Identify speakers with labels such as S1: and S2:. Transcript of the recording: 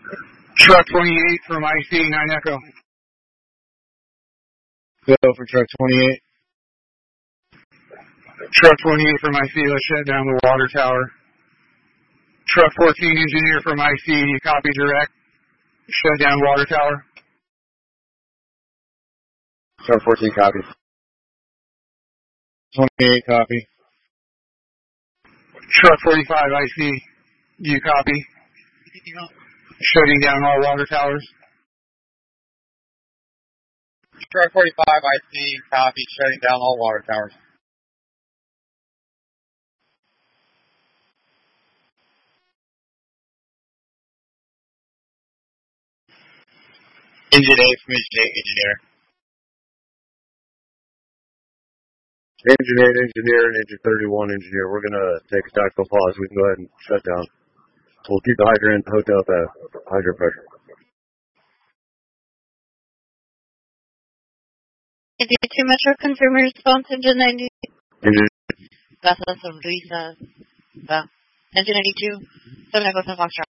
S1: Truck 28 from IC 9 Echo.
S2: Go for truck 28.
S1: Truck 28 from IC, let's shut down the water tower. Truck 14 engineer from IC, you copy direct. Shut down water tower.
S2: Truck 14 copy. 28 copy.
S1: Truck 45 IC, you copy. Shutting down all water towers.
S2: Truck 45 IC, copy, shutting down all water towers. Engine 8 from Engine 8 engineer. Engine 8 engineer and Engine 31 engineer. We're going to take a tactical pause. We can go ahead and shut down. We'll keep the hydrant hooked up at hydro pressure.
S3: Engine 2 Metro, confirm your response, Engine 90.
S2: Engine.
S3: Gracias, Luisa. Engine 92, 7 Echo 7 Foxtrot.